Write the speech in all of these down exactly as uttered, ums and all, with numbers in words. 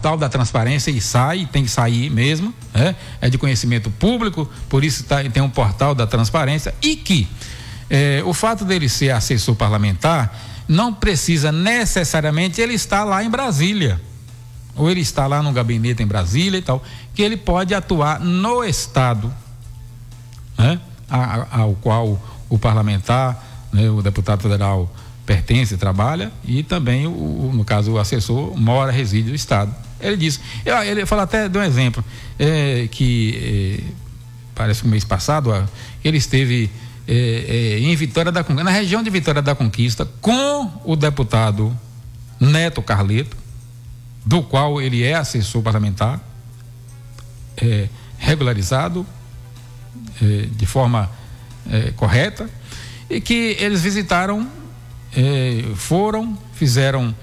portal da transparência e sai, tem que sair mesmo, né? É de conhecimento público, por isso tá, tem um portal da transparência, e que eh, o fato dele ser assessor parlamentar não precisa necessariamente ele estar lá em Brasília, ou ele está lá no gabinete em Brasília e tal, que ele pode atuar no estado, né? A, a, ao qual o parlamentar, né, o deputado federal pertence, trabalha, e também, o, no caso, o assessor mora, reside no estado. Ele disse, ele fala até, deu um exemplo, é, que é, parece que o mês passado, ó, ele esteve é, é, em Vitória da Conquista, na região de Vitória da Conquista, com o deputado Neto Carleto, do qual ele é assessor parlamentar, é, regularizado, é, de forma é, correta, e que eles visitaram, é, foram, fizeram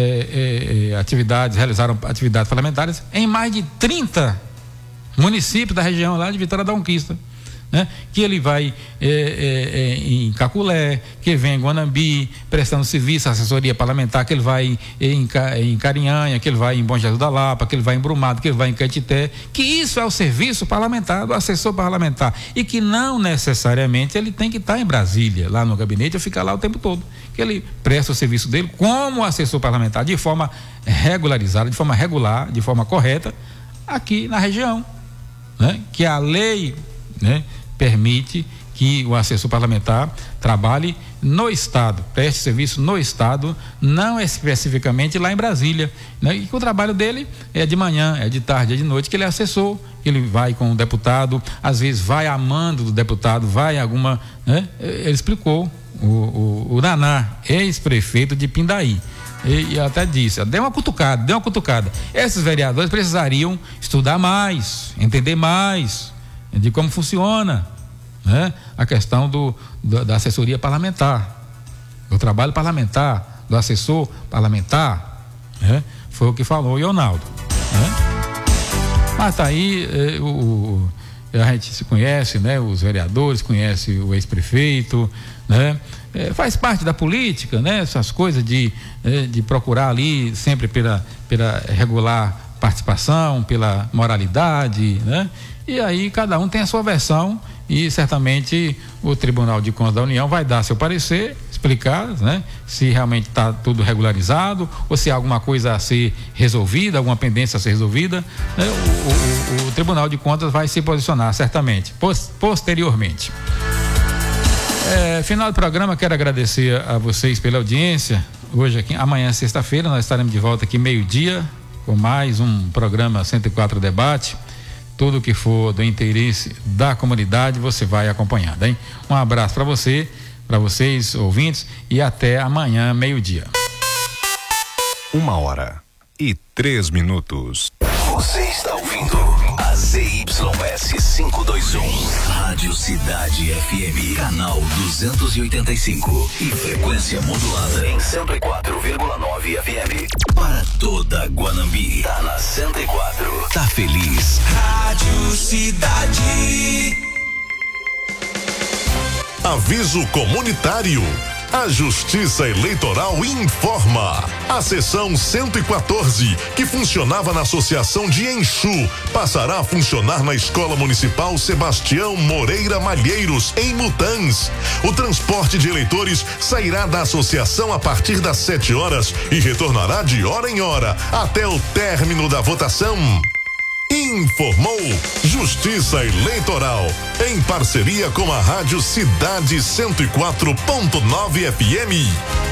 é, é, atividades, realizaram atividades parlamentares em mais de trinta municípios da região lá de Vitória da Conquista. Né? Que ele vai é, é, é, em Caculé, que ele vem em Guanambi, prestando serviço, assessoria parlamentar, que ele vai em, em Carinhanha, que ele vai em Bom Jesus da Lapa, que ele vai em Brumado, que ele vai em Caetité, que isso é o serviço parlamentar, do assessor parlamentar, e que não necessariamente ele tem que estar em Brasília, lá no gabinete, ou ficar lá o tempo todo, que ele presta o serviço dele como assessor parlamentar, de forma regularizada, de forma regular, de forma correta, aqui na região, né? Que a lei, né, permite que o assessor parlamentar trabalhe no estado, preste serviço no estado, não especificamente lá em Brasília, né? E que o trabalho dele é de manhã, é de tarde, é de noite, que ele é assessor, que ele vai com o deputado, às vezes vai a mando do deputado, vai alguma, né? Ele explicou, o, o, o Naná, ex-prefeito de Pindaí, e, e até disse, deu uma cutucada, deu uma cutucada, esses vereadores precisariam estudar mais, entender mais de como funciona, né, a questão do, do, da assessoria parlamentar, do trabalho parlamentar, do assessor parlamentar, né, foi o que falou o Ronaldo, né? Mas tá aí, eh, o, a gente se conhece, né, os vereadores, conhece o ex-prefeito, né, eh, faz parte da política, né, essas coisas de, eh, de procurar ali sempre pela, pela regular participação, pela moralidade, né? E aí cada um tem a sua versão e certamente o Tribunal de Contas da União vai dar seu parecer, explicar, né, se realmente está tudo regularizado ou se há alguma coisa a ser resolvida, alguma pendência a ser resolvida, né, o, o, o Tribunal de Contas vai se posicionar certamente, post, posteriormente. É, final do programa, quero agradecer a vocês pela audiência. Hoje aqui, amanhã sexta-feira nós estaremos de volta aqui meio-dia com mais um programa cento e quatro Debate. Tudo que for do interesse da comunidade você vai acompanhando, hein? Um abraço para você, para vocês ouvintes, e até amanhã meio-dia. Uma hora e três minutos. Você está ouvindo a Z Y S quinhentos e vinte e um, Rádio Cidade F M, canal duzentos e oitenta e cinco e frequência modulada em cento e quatro vírgula nove F M. Para toda Guanambi, tá na cento e quatro. Tá feliz? Rádio Cidade. Aviso comunitário. A Justiça Eleitoral informa. A seção cento e quatorze, que funcionava na Associação de Enxu, passará a funcionar na Escola Municipal Sebastião Moreira Malheiros, em Mutãs. O transporte de eleitores sairá da associação a partir das sete horas e retornará de hora em hora até o término da votação. Informou Justiça Eleitoral, em parceria com a Rádio Cidade cento e quatro ponto nove F M.